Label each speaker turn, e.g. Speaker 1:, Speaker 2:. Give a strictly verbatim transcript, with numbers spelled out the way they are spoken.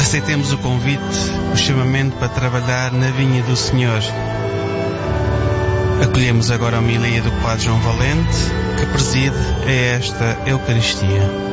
Speaker 1: aceitemos o convite, o chamamento para trabalhar na vinha do Senhor. Acolhemos agora a homilia do Padre João Valente, que preside a esta Eucaristia.